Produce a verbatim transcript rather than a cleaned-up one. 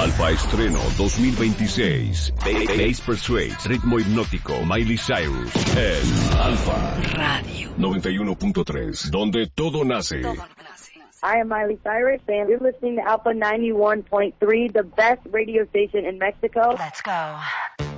Alfa Estreno dos mil veintiséis. Bass Persuades, ritmo hipnótico, Miley Cyrus. En Alfa Radio noventa y uno punto tres, donde todo nace. I am Miley Cyrus, and you're listening to Alpha ninety-one point three, the best radio station in Mexico. Let's go.